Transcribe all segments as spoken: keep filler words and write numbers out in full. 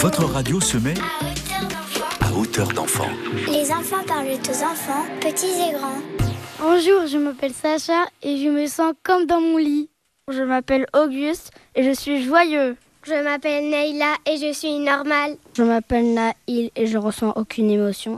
Votre radio se met à hauteur d'enfant. Les enfants parlent aux enfants, petits et grands. Bonjour, je m'appelle Sacha et je me sens comme dans mon lit. Je m'appelle Auguste et je suis joyeux. Je m'appelle Neila et je suis normale. Je m'appelle Naïl et je ressens aucune émotion.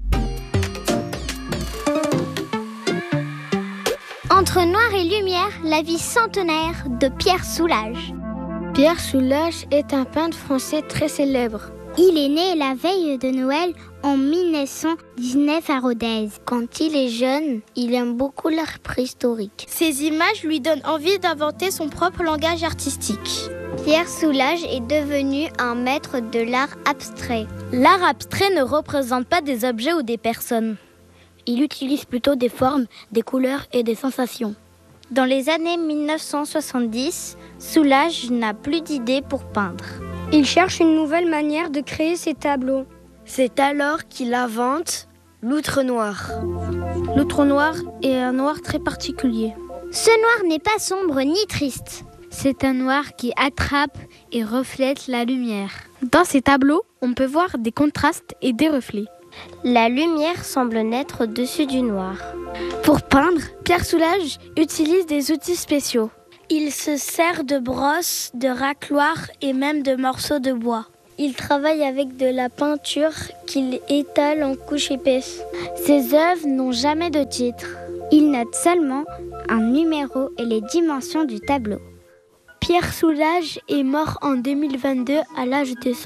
Entre noir et lumière, la vie centenaire de Pierre Soulages. Pierre Soulages est un peintre français très célèbre. Il est né la veille de Noël en mille neuf cent dix-neuf à Rodez. Quand il est jeune, il aime beaucoup l'art préhistorique. Ces images lui donnent envie d'inventer son propre langage artistique. Pierre Soulages est devenu un maître de l'art abstrait. L'art abstrait ne représente pas des objets ou des personnes. Il utilise plutôt des formes, des couleurs et des sensations. Dans les années mille neuf cent soixante-dix, Soulages n'a plus d'idées pour peindre. Il cherche une nouvelle manière de créer ses tableaux. C'est alors qu'il invente l'outre noir. L'outre noir est un noir très particulier. Ce noir n'est pas sombre ni triste. C'est un noir qui attrape et reflète la lumière. Dans ces tableaux, on peut voir des contrastes et des reflets. La lumière semble naître au-dessus du noir. Pour peindre, Pierre Soulages utilise des outils spéciaux. Il se sert de brosses, de racloirs et même de morceaux de bois. Il travaille avec de la peinture qu'il étale en couches épaisses. Ses œuvres n'ont jamais de titre. Il note seulement un numéro et les dimensions du tableau. Pierre Soulages est mort en deux mille vingt-deux à l'âge de